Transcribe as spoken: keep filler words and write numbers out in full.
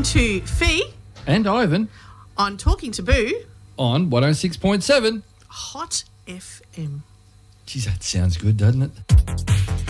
to Fee And Ivan on Talking Taboo on one oh six point seven Hot F M. Geez, that sounds good, doesn't it?